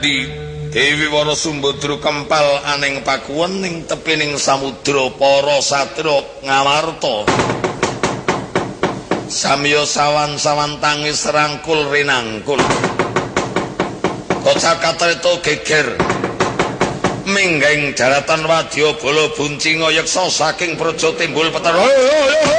Andi Dewi Warasumbadra kempal aning pakuwen ning tepining samudra para satria ngawarta samya sawan-sawan tangis rangkul rinangkul Kocakatreta geger mingging daratan wadya bala buncinga yeksa saking praja timbul petara